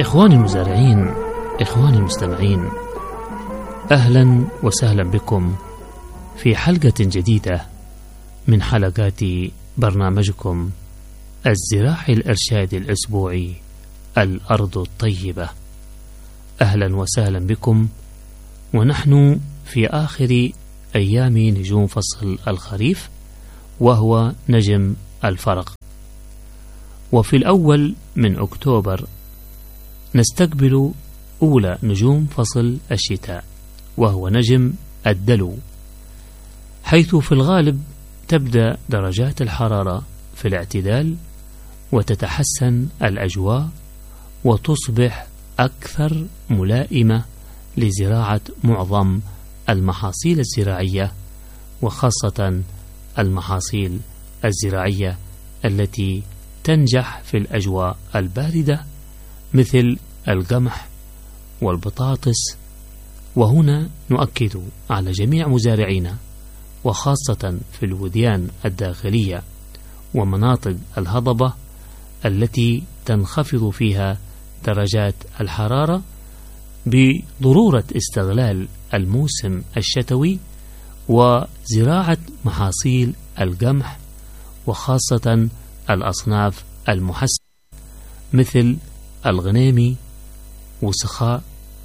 إخواني المزارعين، إخواني المستمعين، أهلا وسهلا بكم في حلقة جديدة من حلقات برنامجكم الزراعي الإرشادي الأسبوعي الأرض الطيبة. أهلا وسهلا بكم، ونحن في آخر أيام نجوم فصل الخريف، وهو نجم الفرق. وفي الأول من أكتوبر نستقبل أولى نجوم فصل الشتاء، وهو نجم الدلو، حيث في الغالب تبدأ درجات الحرارة في الاعتدال وتتحسن الأجواء وتصبح أكثر ملائمة لزراعة معظم المحاصيل الزراعية، وخاصة المحاصيل الزراعية التي تنجح في الأجواء الباردة مثل القمح والبطاطس. وهنا نؤكد على جميع مزارعينا، وخاصة في الوديان الداخلية ومناطق الهضبة التي تنخفض فيها درجات الحرارة، بضرورة استغلال الموسم الشتوي وزراعة محاصيل القمح، وخاصة الأصناف المحسنة مثل الغنيمي وسخاء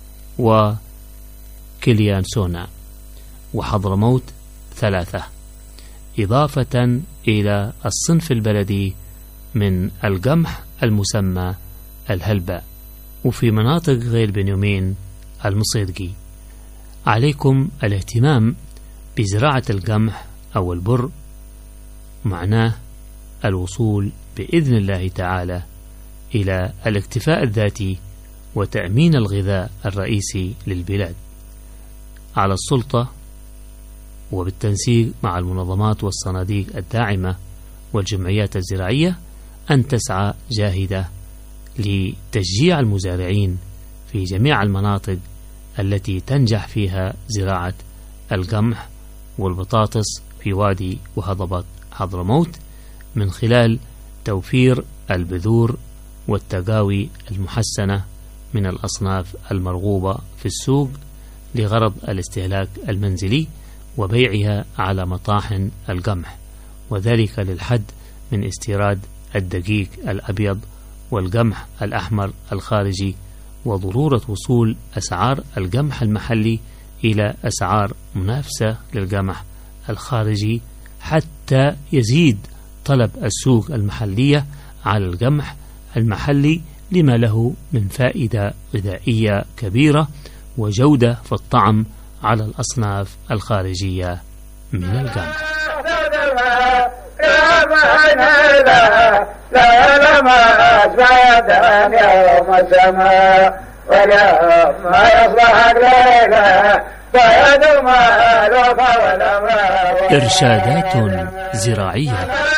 وكليانسونا وحضرموت 3، إضافة إلى الصنف البلدي من القمح المسمى الهلباء. وفي مناطق غير بنيامين المصيدقي عليكم الاهتمام بزراعة القمح أو البر، معناه الوصول بإذن الله تعالى إلى الاكتفاء الذاتي وتأمين الغذاء الرئيسي للبلاد. على السلطة وبالتنسيق مع المنظمات والصناديق الداعمة والجمعيات الزراعية أن تسعى جاهدة لتشجيع المزارعين في جميع المناطق التي تنجح فيها زراعة القمح والبطاطس في وادي وهضبة حضرموت، من خلال توفير البذور والتقاوي المحسنة من الأصناف المرغوبة في السوق لغرض الاستهلاك المنزلي وبيعها على مطاحن القمح، وذلك للحد من استيراد الدقيق الأبيض والقمح الأحمر الخارجي، وضرورة وصول أسعار القمح المحلي إلى أسعار منافسة للقمح الخارجي، حتى يزيد طلب السوق المحلية على القمح المحلي، لما له من فائدة غذائية كبيرة وجودة في الطعم على الأصناف الخارجية من القمح. إرشادات زراعية.